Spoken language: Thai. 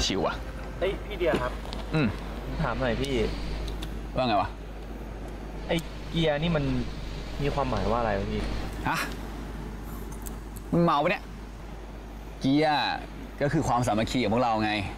ชิวอ่ะเฮ้ยพี่เดียครับถามหน่อยพี่ว่าไงวะไอ้เกียร์นี่มันมีความหมายว่าอะไรวะพี่ฮะมึงเมาปะเนี่ยเกียร์ก็คือความสามัคคีของพวกเราไง